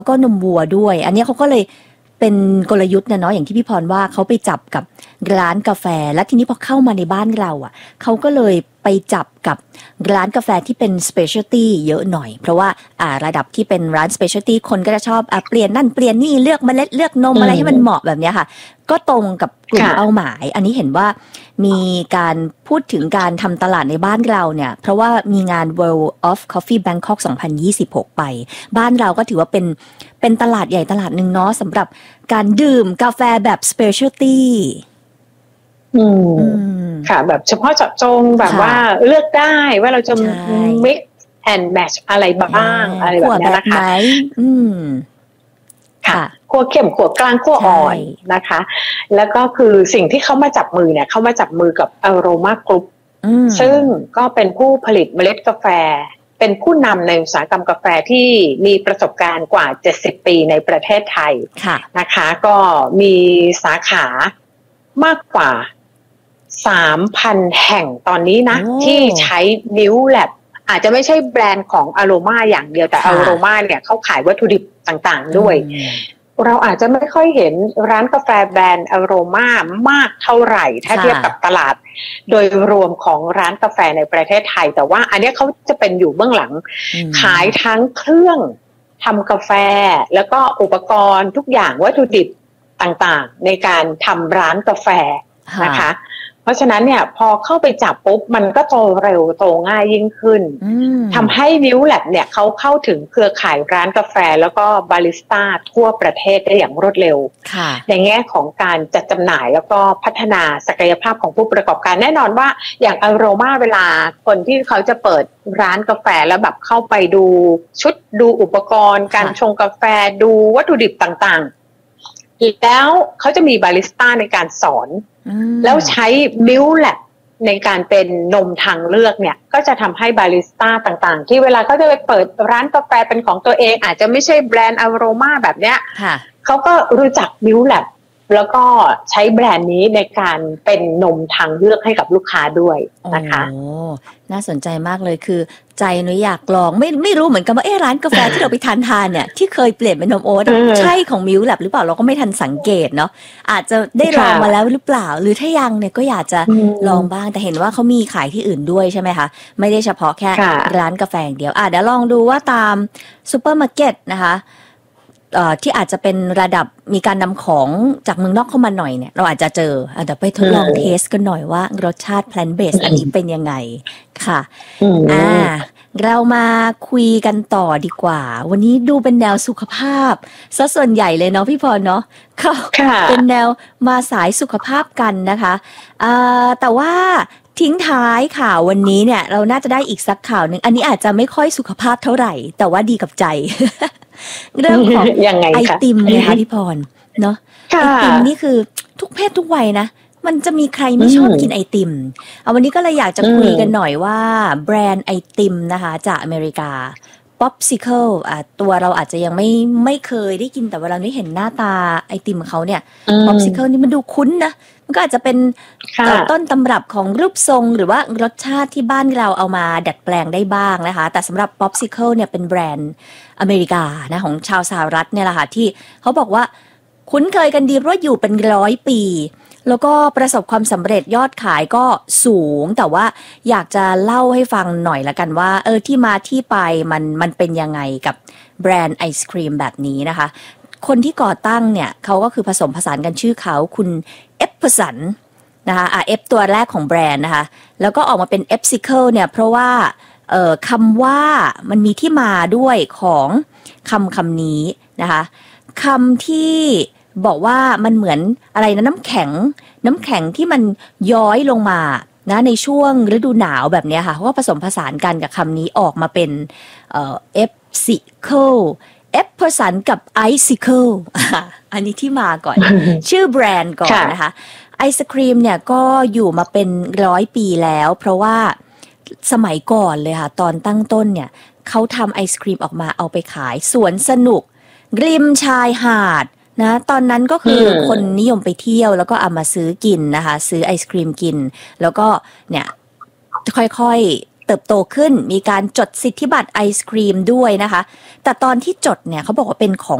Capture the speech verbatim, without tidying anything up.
ก็นมวัวด้วยอันนี้เขาก็เลยเป็นกลยุทธ์นะเนาะอย่างที่พี่พรว่าเขาไปจับกับร้านกาแฟและทีนี้พอเข้ามาในบ้านเราอ่ะเขาก็เลยไปจับกับร้านกาแฟที่เป็น specialty เยอะหน่อยเพราะว่าอ่าระดับที่เป็นร้าน specialty คนก็จะชอบอ่ะเปลี่ยนนั่นเปลี่ยนนี่เลือกเมล็ดเลือกนมอะไรให้มันเหมาะแบบนี้ค่ะก็ตรงกับกลุ่มเป้าหมายอันนี้เห็นว่ามีการพูดถึงการทำตลาดในบ้านเราเนี่ยเพราะว่ามีงาน World of Coffee Bangkok สองพันยี่สิบหกไปบ้านเราก็ถือว่าเป็นเป็นตลาดใหญ่ตลาดหนึ่งเนาะสำหรับการดื่มกาแฟแบบ specialty อืมค่ะแบบเฉพาะเจาะจงแบบว่าเลือกได้ว่าเราจะ mix and match อะไรบ้างอะไรแบบนี้นะคะอืมค่ะขั้วเข้มขั้วกลางขั้วอ่อนนะคะแล้วก็คือสิ่งที่เขามาจับมือเนี่ยเขามาจับมือกับ Aroma Group ซึ่งก็เป็นผู้ผลิตเมล็ดกาแฟเป็นผู้นำในอุตสาหกรรมกาแฟที่มีประสบการณ์กว่าเจ็ดสิบปีในประเทศไทยนะคะก็มีสาขามากกว่า สามพัน แห่งตอนนี้นะที่ใช้ New Lab อาจจะไม่ใช่แบรนด์ของ Aroma อย่างเดียวแต่ Aroma เนี่ยเขาขายวัตถุดิบต่างๆด้วยเราอาจจะไม่ค่อยเห็นร้านกาแฟแบรนด์ Aroma มากเท่าไหร่ถ้าเทียบกับตลาดโดยรวมของร้านกาแฟในประเทศไทยแต่ว่าอันนี้เขาจะเป็นอยู่เบื้องหลังขายทั้งเครื่องทำกาแฟแล้วก็อุปกรณ์ทุกอย่างวัตถุดิบต่างๆในการทำร้านกาแฟนะคะเพราะฉะนั้นเนี่ยพอเข้าไปจับปุ๊บมันก็โตเร็วโตง่ายยิ่งขึ้นทำให้ New Lab เนี่ยเขาเข้าถึงเครือข่ายร้านกาแฟแล้วก็บาริสต้าทั่วประเทศได้อย่างรวดเร็วในแง่ของการจัดจำหน่ายแล้วก็พัฒนาศักยภาพของผู้ประกอบการแน่นอนว่าอย่าง Aroma เวลาคนที่เขาจะเปิดร้านกาแฟแล้วแบบเข้าไปดูชุดดูอุปกรณ์การชงกาแฟดูวัตถุดิบต่างๆแล้วเขาจะมีบาริสต้าในการสอนแล้วใช้ New Lab ในการเป็นนมทางเลือกเนี่ยก็จะทำให้บาริสต้าต่างๆที่เวลาเขาจะไปเปิดร้านกาแฟเป็นของตัวเองอาจจะไม่ใช่แบรนด์ Aroma แบบเนี้ยเขาก็รู้จัก New Lab แล้วก็ใช้แบรนด์นี้ในการเป็นนมทางเลือกให้กับลูกค้าด้วยนะคะโอ้น่าสนใจมากเลยคือใจหนูอยากลองไม่ไม่รู้เหมือนกันว่าเอ๊ะร้านกาแฟที่เราไปทานทานเนี่ยที่เคยเปลี่ยนเป็นนมโอ๊ตใช่ของมิวแลบหรือเปล่าเราก็ไม่ทันสังเกตเนาะอาจจะได้ลองมาแล้วหรือเปล่าหรือถ้ายังเนี่ยก็อยากจะลองบ้างแต่เห็นว่าเขามีขายที่อื่นด้วยใช่ไหมคะไม่ได้เฉพาะแค่ร้านกาแฟอย่างเดียวอ่ะเดี๋ยวลองดูว่าตามซูเปอร์มาร์เก็ตนะคะที่อาจจะเป็นระดับมีการนำของจากเมืองนอกเข้ามาหน่อยเนี่ยเราอาจจะเจอเดี๋ยวไปทดลองเทสกันหน่อยว่ารสชาติ plant based อันนี้เป็นยังไงค่ะอ่าเรามาคุยกันต่อดีกว่าวันนี้ดูเป็นแนวสุขภาพซะส่วนใหญ่เลยเนาะพี่พรเนาะเป็นแนวมาสายสุขภาพกันนะคะอ่าแต่ว่าทิ้งท้ายข่าววันนี้เนี่ยเราน่าจะได้อีกสักข่าวนึงอันนี้อาจจะไม่ค่อยสุขภาพเท่าไหร่แต่ว่าดีกับใจเรื่องของไอติมเนี่ยค่ะพี่พรเนาะไอติมนี่คือทุกเพศทุกวัยนะมันจะมีใครไม่ชอบกินไอติมเอาวันนี้ก็เลยอยากจะคุยกันหน่อยว่าแบรนด์ไอติมนะคะจากอเมริกา Popsicle อ่ะตัวเราอาจจะยังไม่ไม่เคยได้กินแต่เวลานี้เห็นหน้าตาไอติมเขาเนี่ย Popsicle นี่มันดูคุ้นนะมันก็อาจจะเป็นต้นตำรับของรูปทรงหรือว่ารสชาติที่บ้านเราเอามาดัดแปลงได้บ้างนะคะแต่สำหรับ Popsicle เนี่ยเป็นแบรนด์อเมริกานะของชาวสหรัฐเนี่ยแหละค่ะที่เขาบอกว่าคุ้นเคยกันดีเพราะอยู่เป็นร้อยปีแล้วก็ประสบความสำเร็จยอดขายก็สูงแต่ว่าอยากจะเล่าให้ฟังหน่อยละกันว่าเออที่มาที่ไปมันมันเป็นยังไงกับแบรนด์ไอศกรีมแบบนี้นะคะคนที่ก่อตั้งเนี่ยเขาก็คือผสมผสานกันชื่อเขาคุณเอฟเพอร์สันนะคะอ่ะ F ตัวแรกของแบรนด์นะคะแล้วก็ออกมาเป็น Epsicle เนี่ยเพราะว่าเอ่อคำว่ามันมีที่มาด้วยของคำคำนี้นะคะคำที่บอกว่ามันเหมือนอะไรนะน้ำแข็งน้ำแข็งที่มันย้อยลงมานะในช่วงฤดูหนาวแบบนี้ค่ะเขาก็ผสมผสานกันกับคำนี้ออกมาเป็นเอ่อ Epsicle F ผสานกับ Icicle อันนี้ที่มาก่อน ชื่อแบรนด์ก่อนนะคะไอศครีมเนี่ยก็อยู่มาเป็นร้อยปีแล้วเพราะว่าสมัยก่อนเลยค่ะตอนตั้งต้นเนี่ยเขาทำไอศครีมออกมาเอาไปขายสวนสนุกริมชายหาดนะตอนนั้นก็คือคนนิยมไปเที่ยวแล้วก็เอามาซื้อกินนะคะซื้อไอศครีมกินแล้วก็เนี่ยค่อยๆติบโตขึ้นมีการจดสิทธิบัตรไอศครีมด้วยนะคะแต่ตอนที่จดเนี่ยเขาบอกว่าเป็นของ